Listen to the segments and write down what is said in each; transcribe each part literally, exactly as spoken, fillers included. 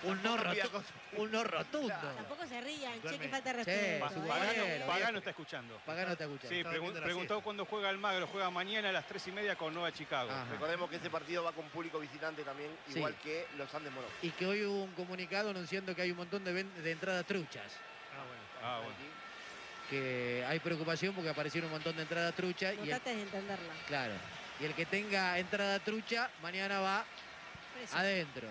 un, no rotu un no rotundo. Claro. Tampoco se rían, che, que Duerme. falta de Sí, respeto. su ¿eh? Pagano, Pagano, Pagano está escuchando. Pagano está escuchando. Sí, Estaba pregun- viendo la preguntó siesta. cuándo juega Almagro. Juega mañana a las tres y media con Nueva Chicago. Ajá. Recordemos que ese partido va con público visitante también, Sí. igual que los Andes Morón. Y que hoy hubo un comunicado anunciando que hay un montón de, de entradas truchas. Ah, bueno. Ah, bueno. Que hay preocupación porque aparecieron un montón de entradas truchas. No Y el, trates de entenderla. claro. Y el que tenga entrada trucha, mañana va Preso. adentro.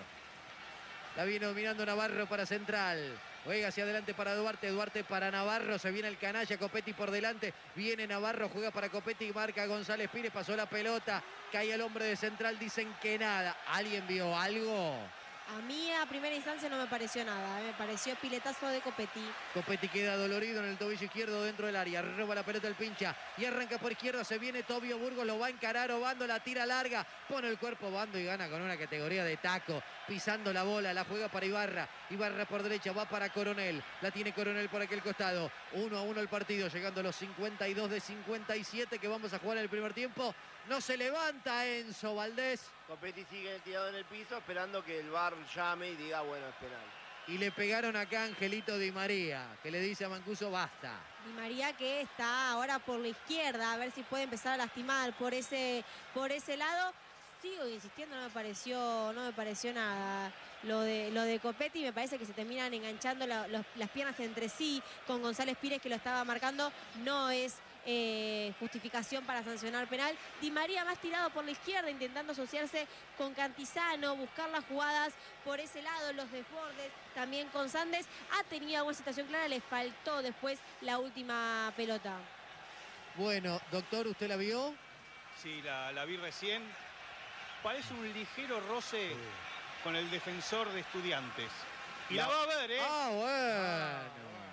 La viene dominando Navarro para Central. Juega hacia adelante para Duarte. Duarte para Navarro. Se viene el canalla. Copetti por delante. Viene Navarro. Juega para Copetti. Marca González Pires. Pasó la pelota. Cae el hombre de Central. Dicen que nada. ¿Alguien vio algo? A mí a primera instancia no me pareció nada. ¿eh? Me pareció piletazo de Copetti. Copetti queda dolorido en el tobillo izquierdo dentro del área. Roba la pelota el pincha. Y arranca por izquierda. Se viene Tobio Burgos. Lo va a encarar Obando. La tira larga. Pone el cuerpo Obando y gana con una categoría de taco. Pisando la bola. La juega para Ibarra. Ibarra por derecha. Va para Coronel. La tiene Coronel por aquel costado. Uno a uno el partido. Llegando a los cincuenta y dos de cincuenta y siete que vamos a jugar en el primer tiempo. No se levanta Enzo Valdés. Copetti sigue tirado en el piso esperando que el V A R llame y diga, bueno, es penal. Y le pegaron acá a Angelito Di María, que le dice a Mancuso, basta. Di María que está ahora por la izquierda, a ver si puede empezar a lastimar por ese, por ese lado. Sigo insistiendo, no me pareció, no me pareció nada lo de, lo de Copetti. Me parece que se terminan enganchando la, los, las piernas entre sí con González Pires, que lo estaba marcando. No es eh, justificación para sancionar penal. Di María más tirado por la izquierda, intentando asociarse con Cantizano, buscar las jugadas por ese lado, los desbordes, también con Sandes. Ha tenido alguna situación clara, le faltó después la última pelota. Bueno, doctor, ¿usted la vio? Sí, la, la vi recién. Parece un ligero roce con el defensor de Estudiantes. Y la, La- va a ver, ¿eh? Ah, bueno.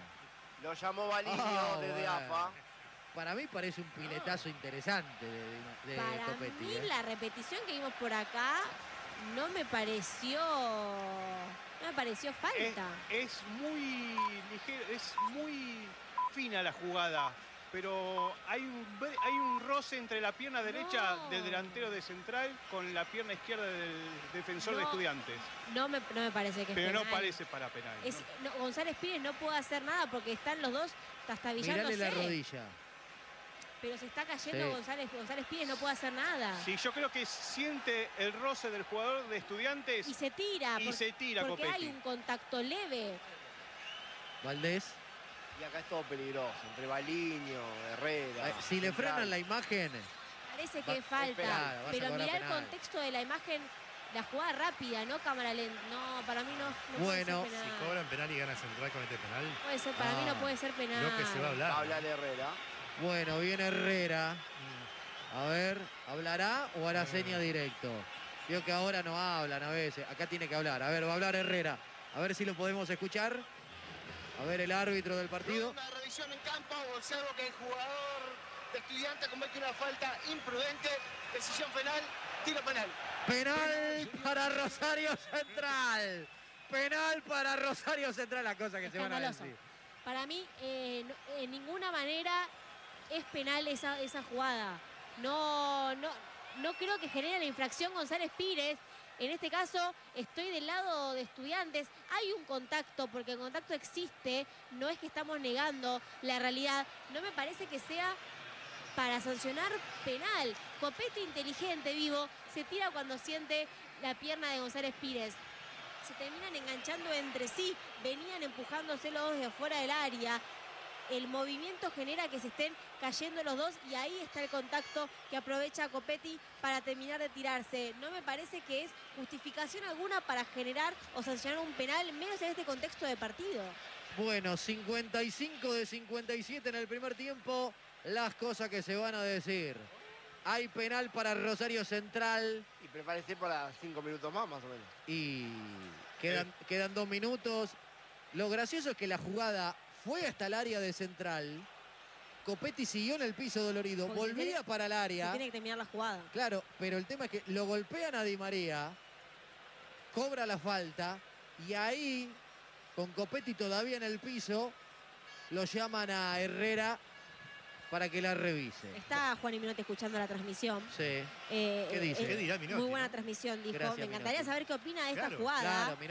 Lo llamó Validio Ah, desde bueno. A F A. Para mí parece un piletazo interesante de, de Para Copetti. mí ¿eh? la repetición que vimos por acá no me pareció no me pareció Es, falta. es muy ligero, es muy fina la jugada. Pero hay un, hay un roce entre la pierna derecha No. del delantero de Central con la pierna izquierda del defensor de No. Estudiantes. No me, no me parece que es Pero no penal. parece para penal. Es- ¿no? no, González Pires no puede hacer nada porque están los dos tastabillándose. Mirale la rodilla. Pero se está cayendo Sí. González, González Pires no puede hacer nada. Sí, yo creo que siente el roce del jugador de Estudiantes. Y se tira. Y por- se tira, porque Copetti. hay un contacto leve. Valdés. Y acá es todo peligroso, entre Baliño, Herrera. Eh, si le Central. frenan la imagen, Parece Va- que es falta. penal, vas a pero cobrar mirá el penal. contexto de la imagen, la jugada rápida, no cámara lenta. No, para mí no, no Bueno. puede ser penal. Si cobran penal y gana Central con este penal, Puede ser, para Ah. mí no puede ser penal. lo que se va a Va a hablar. hablar Herrera. bueno, viene Herrera. A ver, ¿hablará o hará Mm. seña directo? Vio que ahora no hablan a veces. Acá tiene que hablar. A ver, va a hablar Herrera. A ver si lo podemos escuchar. A ver el árbitro del partido. Una revisión en campo, observo que el jugador de Estudiantes comete una falta imprudente, decisión penal, tiro penal. Penal para Rosario Central. Penal para Rosario Central. La cosa que se van a Escandaloso. decir. Para mí, eh, no- en ninguna manera es penal esa, esa jugada. No, no, no creo que genere la infracción González Pires. En este caso, estoy del lado de Estudiantes. Hay un contacto, porque el contacto existe. No es que estamos negando la realidad. No me parece que sea para sancionar penal. Copetti inteligente, vivo, se tira cuando siente la pierna de González Pires. Se terminan enganchando entre sí, venían empujándose los dos de afuera del área. El movimiento genera que se estén cayendo los dos y ahí está el contacto que aprovecha Copetti para terminar de tirarse. No me parece que es justificación alguna para generar o sancionar un penal, menos en este contexto de partido. Bueno, cincuenta y cinco de cincuenta y siete en el primer tiempo. Las cosas que se van a decir. Hay penal para Rosario Central. Y prepárese para cinco minutos más, más o menos. Y quedan, quedan dos minutos. Lo gracioso es que la jugada fue hasta el área de Central. Copetti siguió en el piso dolorido. Porque se Volvía tiene- para el Se área. tiene que terminar la jugada. Claro, pero el tema es que lo golpean a Di María. Cobra la falta. Y ahí, con Copetti todavía en el piso, lo llaman a Herrera para que la revise. Está Juan y Minotti escuchando la transmisión. Sí. Eh, ¿Qué dice? eh, ¿Qué dirá Minotti, Muy buena no? transmisión, dijo. Gracias, Me encantaría Minotti. saber qué opina de esta Claro. jugada. Claro,